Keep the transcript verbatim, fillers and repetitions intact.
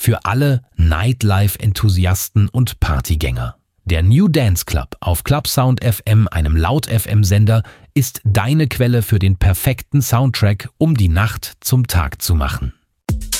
für alle Nightlife-Enthusiasten und Partygänger. Der New Dance Club auf Clubsound F M, einem Laut-F M-Sender, ist deine Quelle für den perfekten Soundtrack, um die Nacht zum Tag zu machen.